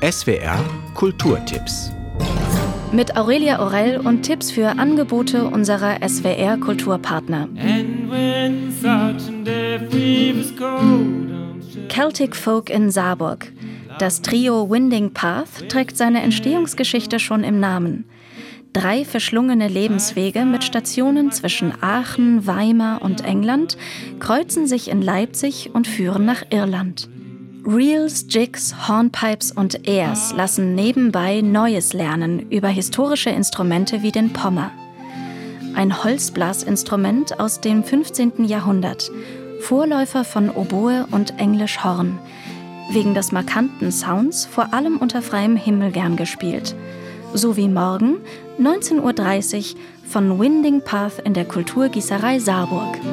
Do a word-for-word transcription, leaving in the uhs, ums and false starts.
S W R Kulturtipps. Mit Aurelia Aurel und Tipps für Angebote unserer S W R Kulturpartner. Celtic Folk in Saarburg. Das Trio Winding Path trägt seine Entstehungsgeschichte schon im Namen. Drei verschlungene Lebenswege mit Stationen zwischen Aachen, Weimar und England kreuzen sich in Leipzig und führen nach Irland. Reels, Jigs, Hornpipes und Airs lassen nebenbei Neues lernen über historische Instrumente wie den Pommer. Ein Holzblasinstrument aus dem fünfzehnten Jahrhundert, Vorläufer von Oboe und Englisch Horn. Wegen des markanten Sounds vor allem unter freiem Himmel gern gespielt. So wie morgen, neunzehn Uhr dreißig, von Winding Path in der Kulturgießerei Saarburg.